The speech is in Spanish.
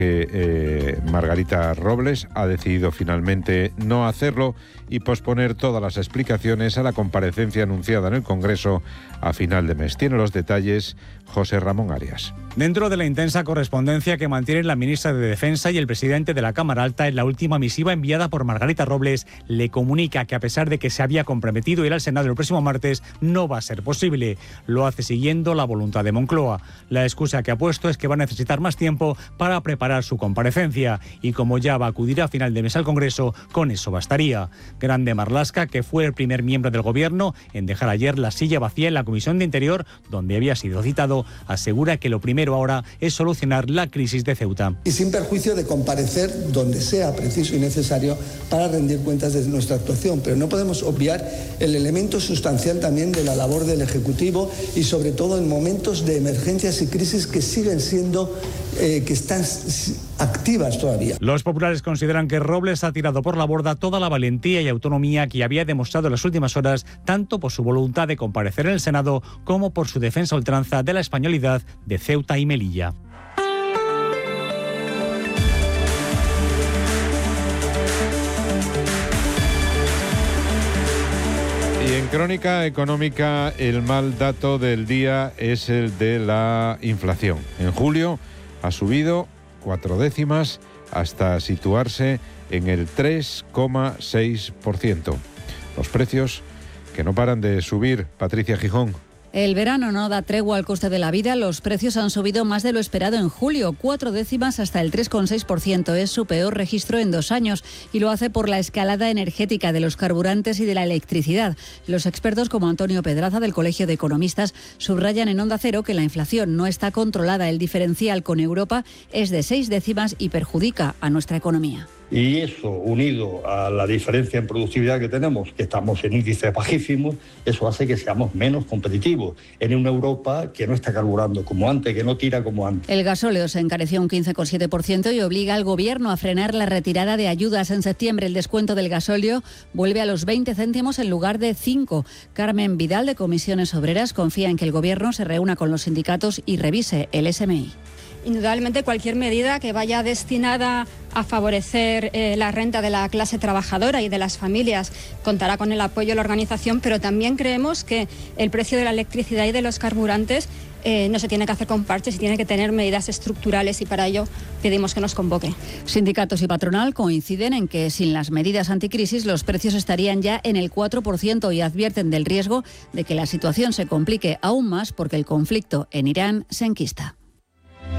Margarita Robles ha decidido finalmente no hacerlo y posponer todas las explicaciones a la comparecencia anunciada en el Congreso a final de mes. Tiene los detalles José Ramón Arias. Dentro de la intensa correspondencia que mantienen la ministra de Defensa y el presidente de la Cámara Alta, en la última misiva enviada por Margarita Robles le comunica que a pesar de que se había comprometido ir al Senado el próximo martes, no va a ser posible. Lo hace siguiendo la voluntad de Moncloa. La excusa que ha puesto es que va a necesitar más tiempo para preparar su comparecencia y como ya va a acudir a final de mes al Congreso, con eso bastaría. Grande Marlaska, que fue el primer miembro del Gobierno en dejar ayer la silla vacía en la Comisión de Interior, donde había sido citado, asegura que lo primero ahora es solucionar la crisis de Ceuta. Y sin perjuicio de comparecer donde sea preciso y necesario para rendir cuentas de nuestra actuación. Pero no podemos obviar el elemento sustancial también de la labor del Ejecutivo y sobre todo en momentos de emergencias y crisis que siguen siendo, que están activas todavía. Los populares consideran que Robles ha tirado por la borda toda la valentía y autonomía que había demostrado en las últimas horas, tanto por su voluntad de comparecer en el Senado como por su defensa a ultranza de la españolidad de Ceuta y Melilla. Y en crónica económica, el mal dato del día es el de la inflación. En julio ha subido 4 décimas hasta situarse en el 3,6%. Los precios que no paran de subir. Patricia Gijón. El verano no da tregua al coste de la vida. Los precios han subido más de lo esperado en julio, 4 décimas hasta el 3,6%. Es su peor registro en 2 años y lo hace por la escalada energética de los carburantes y de la electricidad. Los expertos como Antonio Pedraza del Colegio de Economistas subrayan en Onda Cero que la inflación no está controlada. El diferencial con Europa es de 6 décimas y perjudica a nuestra economía. Y eso, unido a la diferencia en productividad que tenemos, que estamos en índices bajísimos, eso hace que seamos menos competitivos en una Europa que no está carburando como antes, que no tira como antes. El gasóleo se encareció un 15,7% y obliga al Gobierno a frenar la retirada de ayudas. En septiembre el descuento del gasóleo vuelve a los 20 céntimos en lugar de 5. Carmen Vidal, de Comisiones Obreras, confía en que el Gobierno se reúna con los sindicatos y revise el SMI. Indudablemente cualquier medida que vaya destinada a favorecer la renta de la clase trabajadora y de las familias contará con el apoyo de la organización, pero también creemos que el precio de la electricidad y de los carburantes no se tiene que hacer con parches y tiene que tener medidas estructurales y para ello pedimos que nos convoque. Sindicatos y patronal coinciden en que sin las medidas anticrisis los precios estarían ya en el 4% y advierten del riesgo de que la situación se complique aún más porque el conflicto en Irán se enquista.